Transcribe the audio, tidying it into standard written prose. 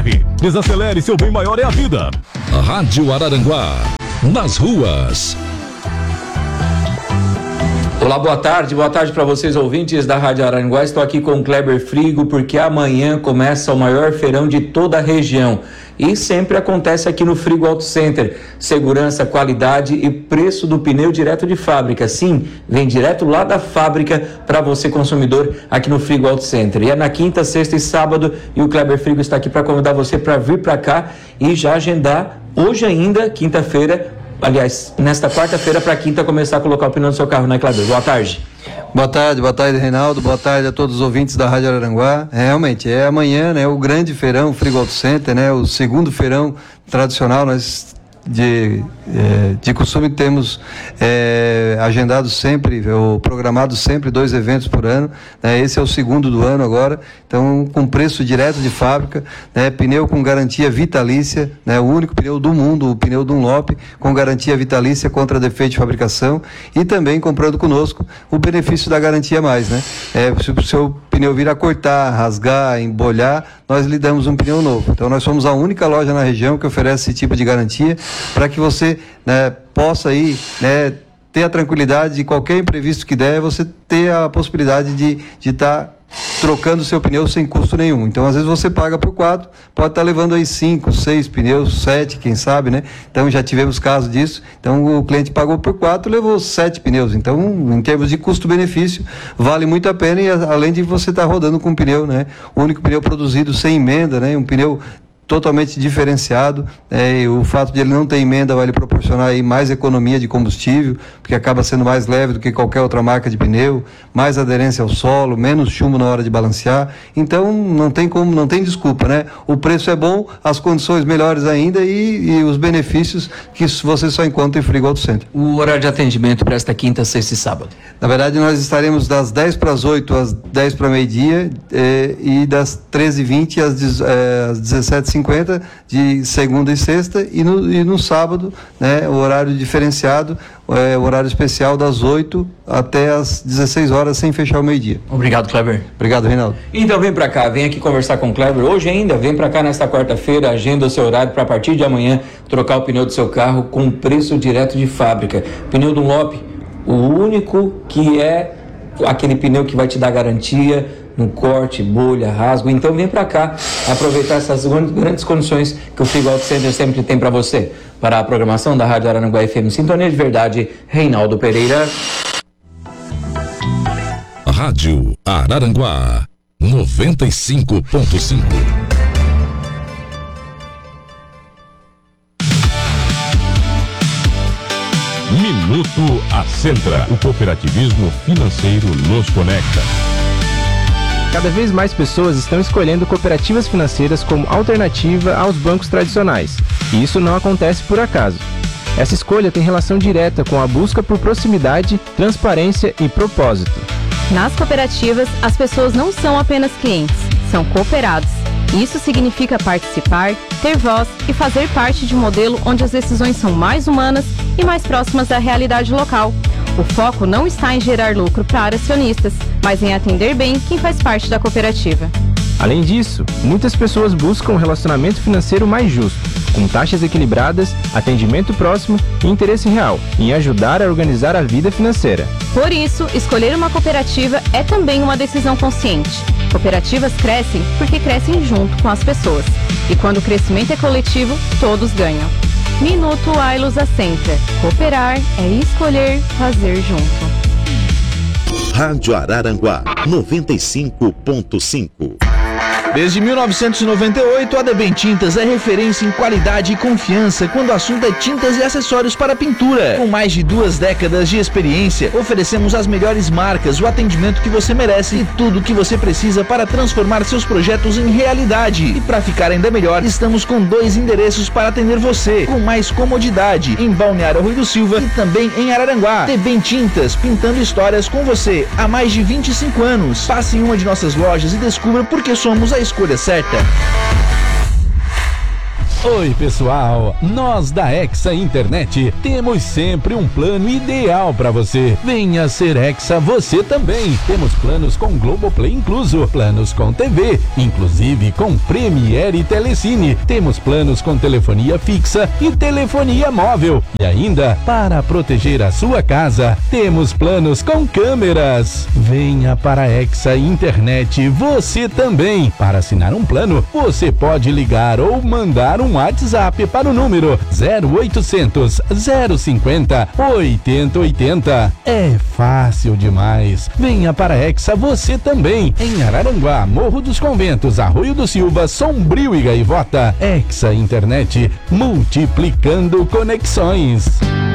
Desacelere, seu bem maior é a vida. Rádio Araranguá, nas ruas. Olá, boa tarde para vocês ouvintes da Rádio Araranguá. Estou aqui com o Kleber Frigo porque amanhã começa o maior feirão de toda a região e sempre acontece aqui no Frigo Auto Center. Segurança, qualidade e preço do pneu direto de fábrica. Sim, vem direto lá da fábrica para você consumidor aqui no Frigo Auto Center. E é na quinta, sexta e sábado e o Kleber Frigo está aqui para convidar você para vir para cá e já agendar hoje ainda, quinta-feira. Aliás, nesta quarta-feira para quinta começar a colocar o pneu no seu carro, né, Kleber? Boa tarde. Boa tarde, Reinaldo. Boa tarde a todos os ouvintes da Rádio Araranguá. Realmente, é amanhã, né, o grande feirão, o Frigo Auto Center, né, o segundo feirão tradicional. Nós de costume temos agendado sempre, ou programado sempre 2 eventos por ano, né? Esse é o segundo do ano agora, então com preço direto de fábrica, né? Pneu com garantia vitalícia, né? O único pneu do mundo, o pneu Dunlop, com garantia vitalícia contra defeito de fabricação, e também comprando conosco o benefício da garantia mais, né? Se o seu pneu vir a cortar, rasgar, embolhar, nós lhe damos um pneu novo. Então nós somos a única loja na região que oferece esse tipo de garantia, para que você, né, possa aí, né, ter a tranquilidade de qualquer imprevisto que der, você ter a possibilidade de estar trocando o seu pneu sem custo nenhum. Então, às vezes você paga por 4, pode estar levando aí 5, 6 pneus, 7, quem sabe, né? Então, já tivemos casos disso. Então, o cliente pagou por 4, levou 7 pneus. Então, em termos de custo-benefício, vale muito a pena, e além de você estar rodando com um pneu, né? O único pneu produzido sem emenda, né? Um pneu totalmente diferenciado, e o fato de ele não ter emenda vai lhe proporcionar aí mais economia de combustível, porque acaba sendo mais leve do que qualquer outra marca de pneu, mais aderência ao solo, menos chumbo na hora de balancear. Então não tem desculpa, né? O preço é bom, as condições melhores ainda, e os benefícios que você só encontra em Frigo Auto Center. O horário de atendimento para esta quinta, sexta e sábado? Na verdade, nós estaremos das 10 para as 8 às 10 para meio-dia, e das 13h20 às 17h50 de segunda e sexta, e no sábado, né, o horário diferenciado, o horário especial das 8 até as 16 horas, sem fechar o meio-dia. Obrigado, Kleber. Obrigado, Reinaldo. Então vem pra cá, vem aqui conversar com o Kleber hoje ainda, vem pra cá nesta quarta-feira, agenda o seu horário para a partir de amanhã trocar o pneu do seu carro com preço direto de fábrica. Pneu Dunlop, o único que é aquele pneu que vai te dar garantia no corte, bolha, rasgo. Então vem pra cá aproveitar essas grandes condições que o Frigo Auto Center sempre tem para você. Para a programação da Rádio Araranguá FM Sintonia de Verdade, Reinaldo Pereira. Rádio Araranguá 95.5. Minuto Acentra. O cooperativismo financeiro nos conecta. Cada vez mais pessoas estão escolhendo cooperativas financeiras como alternativa aos bancos tradicionais. E isso não acontece por acaso. Essa escolha tem relação direta com a busca por proximidade, transparência e propósito. Nas cooperativas, as pessoas não são apenas clientes, são cooperados. Isso significa participar, ter voz e fazer parte de um modelo onde as decisões são mais humanas e mais próximas da realidade local. O foco não está em gerar lucro para acionistas, mas em atender bem quem faz parte da cooperativa. Além disso, muitas pessoas buscam um relacionamento financeiro mais justo, com taxas equilibradas, atendimento próximo e interesse real em ajudar a organizar a vida financeira. Por isso, escolher uma cooperativa é também uma decisão consciente. Cooperativas crescem porque crescem junto com as pessoas. E quando o crescimento é coletivo, todos ganham. Minuto Ailos Acentra. Cooperar é escolher fazer junto. Rádio Araranguá 95.5. Desde 1998, a Debem Tintas é referência em qualidade e confiança quando o assunto é tintas e acessórios para pintura. Com mais de 2 décadas de experiência, oferecemos as melhores marcas, o atendimento que você merece e tudo o que você precisa para transformar seus projetos em realidade. E para ficar ainda melhor, estamos com 2 endereços para atender você, com mais comodidade, em Balneário Rui do Silva e também em Araranguá. Debem Tintas, pintando histórias com você há mais de 25 anos. Passe em uma de nossas lojas e descubra por que somos a escolha certa. Oi pessoal, nós da Hexa Internet temos sempre um plano ideal para você. Venha ser Hexa você também. Temos planos com Globoplay incluso, planos com TV, inclusive com Premiere e Telecine. Temos planos com telefonia fixa e telefonia móvel. E ainda, para proteger a sua casa, temos planos com câmeras. Venha para a Hexa Internet você também. Para assinar um plano, você pode ligar ou mandar um WhatsApp para o número 0800 050 8080. É fácil demais. Venha para a Hexa você também. Em Araranguá, Morro dos Conventos, Arroio do Silva, Sombrio e Gaivota. Hexa Internet, multiplicando conexões.